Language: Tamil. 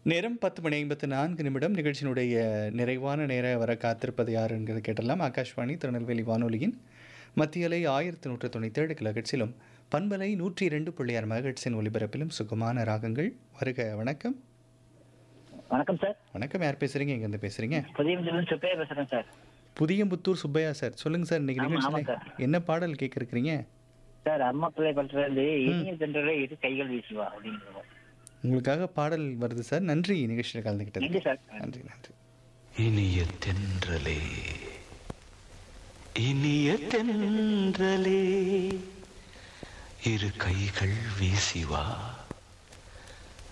நேரம் 10:54 நிகழ்ச்சியினுடைய நிறைவான நேர வர காத்திருப்பது யார் என்கிறது கேட்டலாம். ஆகாஷ்வாணி திருநெல்வேலி வானொலியின் மத்திய அலை 1197 கிலோஹெர்ட்ஸிலும் பண்பலை 102.6 மெகாஹெர்ட்ஸின் ஒலிபரப்பிலும் சுகமான ராகங்கள். வருக. வணக்கம். வணக்கம் சார். வணக்கம். யார் பேசுறீங்க? எங்கேருந்து பேசுறீங்க? புதியம்புத்தூர் சுப்பையா பேசுறேன் சார். புதியம்புத்தூர் சுப்பையா சார், சொல்லுங்க சார். இன்னைக்கு ஆமா நிகழ்ச்சியில் சார். என்ன பாடல் கேட்க இருக்கிறீங்க? சார் அம்மா பிள்ளை பண்றது இனிய தென்றலே இரு கைகள் வீசுவா அப்படிங்கிறது. உங்களுக்காக பாடல் வருது சார். நன்றி நிகழ்ச்சியில் கலந்துக்கிட்டது. நன்றி சார். நன்றி நன்றி. இனிய தென்றலே இனிய தென்றலே இரு கைகள் வீசிவா